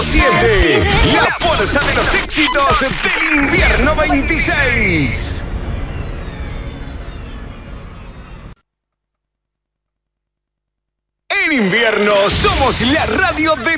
107. La fuerza de los éxitos del invierno 26. En invierno somos la radio de